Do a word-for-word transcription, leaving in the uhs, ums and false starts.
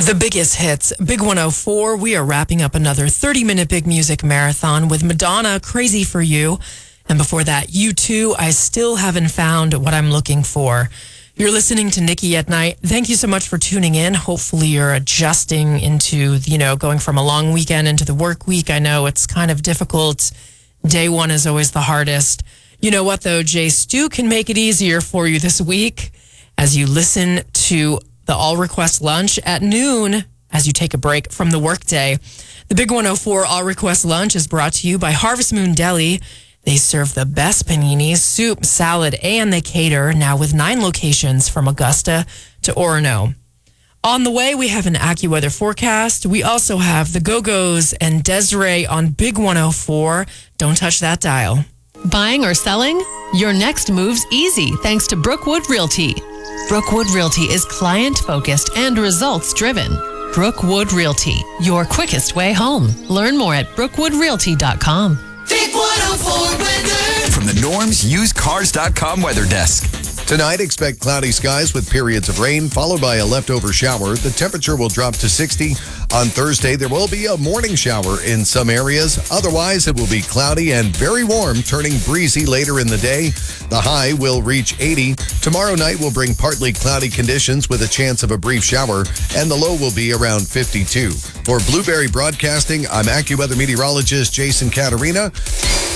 The biggest hits, Big one oh four. We are wrapping up another thirty-minute big music marathon with Madonna, Crazy for You. And before that, U two, I Still Haven't Found What I'm Looking For. You're listening to Nikki at Night. Thank you so much for tuning in. Hopefully you're adjusting into, you know, going from a long weekend into the work week. I know it's kind of difficult. Day one is always the hardest. You know what, though? Jay Stu can make it easier for you this week as you listen to the All Request Lunch at noon as you take a break from the workday. The Big one oh four All Request Lunch is brought to you by Harvest Moon Deli. They serve the best paninis, soup, salad, and they cater now with nine locations from Augusta to Orono. On the way, we have an AccuWeather forecast. We also have the Go-Go's and Desiree on Big one oh four. Don't touch that dial. Buying or selling? Your next move's easy thanks to Brookwood Realty. Brookwood Realty is client-focused and results-driven. Brookwood Realty, your quickest way home. Learn more at brookwood realty dot com. Big one oh four weather. From the Norm's Used Cars dot com weather desk. Tonight, expect cloudy skies with periods of rain, followed by a leftover shower. The temperature will drop to sixty. On Thursday, there will be a morning shower in some areas. Otherwise, it will be cloudy and very warm, turning breezy later in the day. The high will reach eighty. Tomorrow night will bring partly cloudy conditions with a chance of a brief shower, and the low will be around fifty-two. For Blueberry Broadcasting, I'm AccuWeather meteorologist Jason Caterina.